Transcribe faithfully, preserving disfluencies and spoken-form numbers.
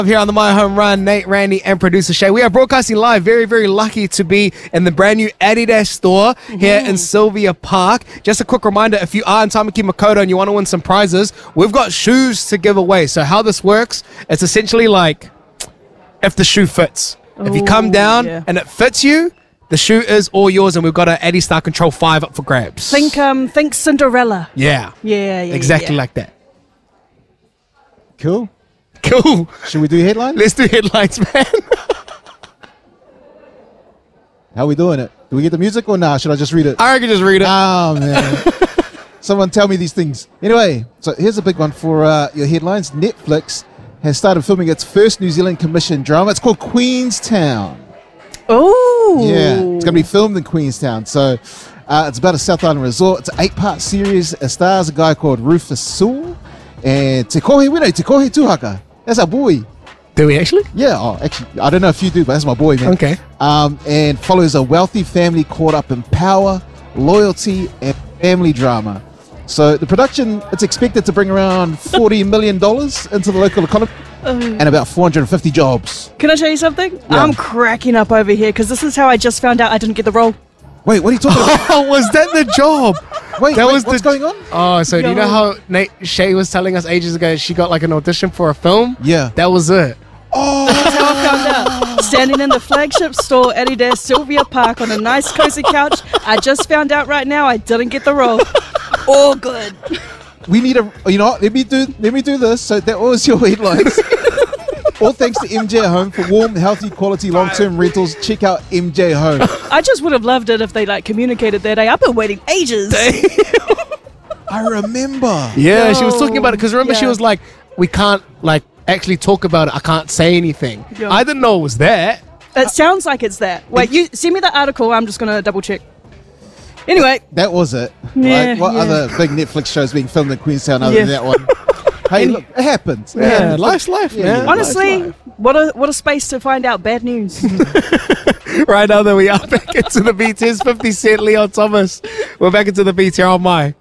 Here on the My Home Run, Nate, Randy, and producer Shay. We are broadcasting live. Very, very lucky to be in the brand new Adidas store here mm-hmm. in Sylvia Park. Just a quick reminder, if you are in Tamaki Makaurau and you want to win some prizes, we've got shoes to give away. So how this works, it's essentially like if the shoe fits. Ooh, if you come down yeah. and it fits you, the shoe is all yours, and we've got an Adi Star Control five up for grabs. Think, um, think Cinderella. Yeah. Yeah, yeah, exactly yeah. like that. Cool. Cool. Should we do headlines? Let's do headlines, man. How are we doing it? Do we get the music or nah? Should I just read it? I reckon just read it. Oh, man. Someone tell me these things. Anyway, so here's a big one for uh, your headlines. Netflix has started filming its first New Zealand commissioned drama. It's called Queenstown. Oh. Yeah, it's going to be filmed in Queenstown. So uh, it's about a South Island resort. It's an eight-part series. It stars a guy called Rufus Sewell and Te Kohi, we know Te Kohi Tuhaka. That's our boy. Do we actually? Yeah. Oh, actually, I don't know if you do, but that's my boy, man. Okay. Um, and follows a wealthy family caught up in power, loyalty, and family drama. So the production, it's expected to bring around forty million dollars into the local economy uh, and about four hundred fifty jobs. Can I tell you something? Yeah. I'm cracking up over here because this is how I just found out I didn't get the role. Wait, what are you talking about? Oh, was that the job? Wait, that wait, was what's the, going on? Oh, so Yo. do you know how Nate Shay was telling us ages ago she got like an audition for a film? Yeah. That was it. Oh, that's how I found out. Standing in the flagship store, Adidas Sylvia Park, on a nice cozy couch. I just found out right now I didn't get the role. All good. We need a. You know what? Let me do. Let me do this. So that was your headlines. All thanks to M J Home for warm, healthy, quality, long-term rentals. Check out M J Home. I just would have loved it if they like communicated that day. I've been waiting ages. I remember. Yeah, Yo. she was talking about it because remember yeah. she was like, we can't like actually talk about it. I can't say anything. Yo. I didn't know it was that. It sounds like it's that. Wait, you send me the article. I'm just gonna double check. Anyway, that was it. Yeah, like, what yeah. other big Netflix shows being filmed in Queenstown other Yeah. than that one? Hey, look, it happens. It Yeah, happens. life's life, Yeah, man. yeah. honestly, Nice life. what a what a space to find out bad news. Right now that we are back into the beats. Here's fifty Cent, Leon Thomas. We're back into the beats here on My